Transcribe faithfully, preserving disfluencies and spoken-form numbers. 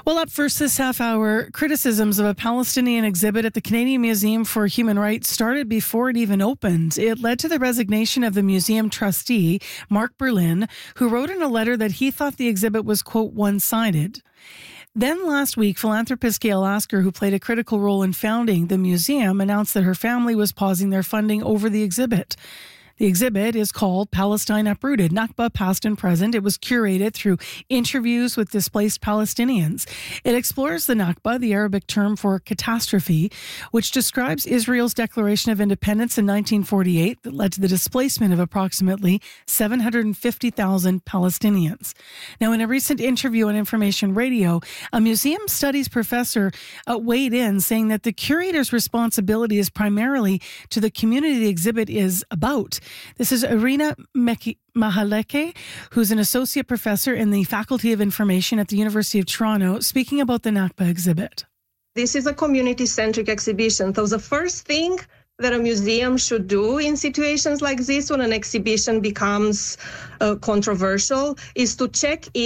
Well, up first this half hour, criticisms of a Palestinian exhibit at the Canadian Museum for Human Rights started before it even opened. It led to the resignation of the museum trustee, Mark Berlin, who wrote in a letter that he thought the exhibit was, quote, one-sided. Then last week, philanthropist Gail Asker, who played a critical role in founding the museum, announced that her family was pausing their funding over the exhibit. The exhibit is called Palestine Uprooted, Nakba Past and Present. It was curated through interviews with displaced Palestinians. It explores the Nakba, the Arabic term for catastrophe, which describes Israel's declaration of independence in nineteen forty-eight that led to the displacement of approximately seven hundred fifty thousand Palestinians. Now, in a recent interview on Information Radio, a museum studies professor uh, weighed in, saying that the curator's responsibility is primarily to the community the exhibit is about. This is Irina Mahaleke, who's an associate professor in the Faculty of Information at the University of Toronto, speaking about the Nakba exhibit. This is a community-centric exhibition. So the first thing that a museum should do in situations like this, when an exhibition becomes uh, controversial, is to check in